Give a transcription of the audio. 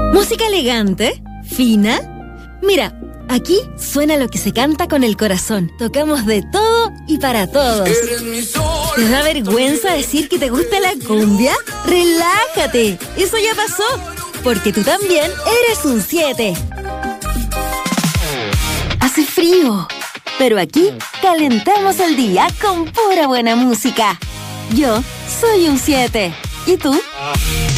Música elegante, fina. Mira, aquí suena lo que se canta con el corazón. Tocamos de todo y para todos. ¿Te da vergüenza decir que te gusta la cumbia? ¡Relájate! Eso ya pasó, porque tú también eres un 7. Hace frío, pero aquí calentamos el día con pura buena música. Yo soy un 7. ¿Y tú?